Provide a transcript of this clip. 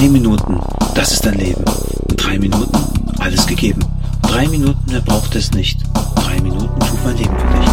3 Minuten, das ist dein Leben. 3 Minuten, alles gegeben. 3 Minuten, mehr braucht es nicht. 3 Minuten tut mein Leben für dich.